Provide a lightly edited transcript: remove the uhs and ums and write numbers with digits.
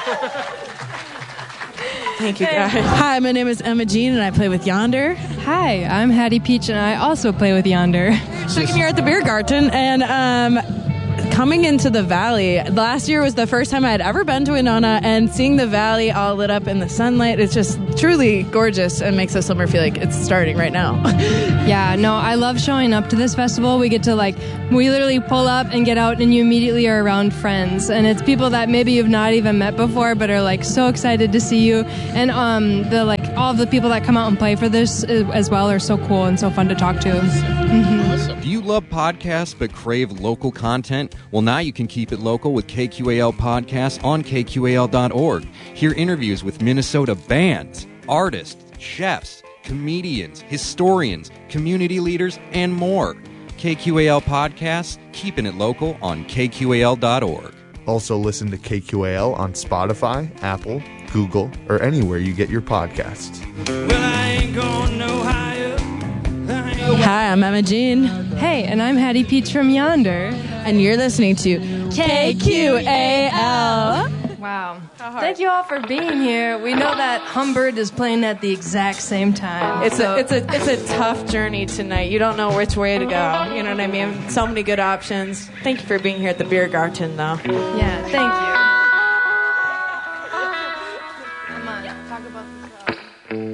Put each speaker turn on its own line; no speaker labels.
Thank you, guys. Hi, my name is Emma Jean, and I play with Yonder.
Hi, I'm Hattie Peach, and I also play with Yonder.
So I'm here at the Biergarten, and coming into the Valley, last year was the first time I had ever been to Winona, and seeing the Valley all lit up in the sunlight, it's just truly gorgeous and makes the summer feel like it's starting right now.
Yeah, no, I love showing up to this festival. We get to we literally pull up and get out, and you immediately are around friends, and it's people that maybe you've not even met before, but are so excited to see you, and all of the people that come out and play for this as well are so cool and so fun to talk to. Mm-hmm.
Awesome. Do you love podcasts but crave local content? Well, now you can keep it local with KQAL Podcasts on KQAL.org. Hear interviews with Minnesota bands, artists, chefs, comedians, historians, community leaders, and more. KQAL Podcasts, keeping it local on KQAL.org.
Also listen to KQAL on Spotify, Apple, Google, or anywhere you get your podcasts.
Well, I ain't going no higher.
Hi, I'm Emma Jean.
Hey, and I'm Hattie Peach from Yonder.
And you're listening to KQAL.
Wow. Thank you all for being here. We know that Humbird is playing at the exact same time.
It's a tough journey tonight. You don't know which way to go. You know what I mean? So many good options. Thank you for being here at the Biergarten, though.
Yeah, thank you.